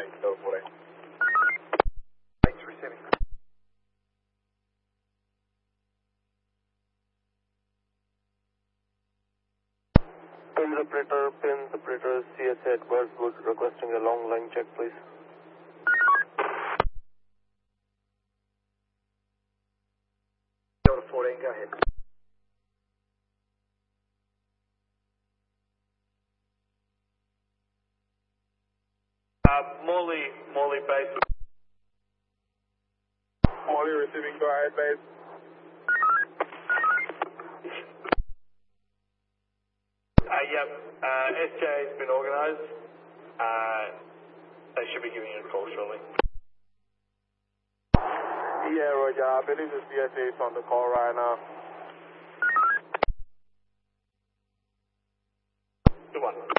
Delta 14. Thanks, receiving. Pins operator, CS Edwards would requesting a long line check, please. Delta 14, go ahead. Morley base. Morley receiving, go ahead, base. Yep, SJ has been organised. They should be giving you a call shortly. Yeah, Roger, I believe the CSA is on the call right now. Good one.